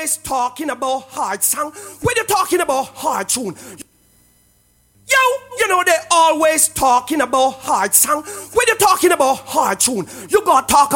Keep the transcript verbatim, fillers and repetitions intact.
always talking about hard song. When you're talking about hard tune, yo, you know they always talking about hard song. When you're talking about hard tune, you gotta talk